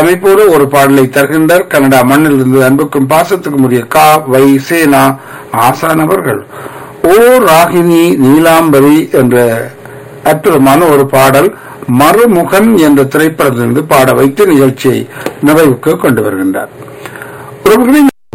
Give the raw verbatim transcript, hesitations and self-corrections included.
அமைப்போடு ஒரு பாடலை தருகின்றார் கனடா மண்ணிலிருந்து அன்புக்கும் பாசத்துக்கும் உரிய கா வை சேனா ஆசான் அவர்கள். ஓ ராகினி நீலாம்பரி என்ற அற்புதமான ஒரு பாடல் மறுமுகன் என்ற திரைப்படத்திலிருந்து பாட வைத்து நிகழ்ச்சியை நிறைவுக்கு கொண்டு வருகின்றார்.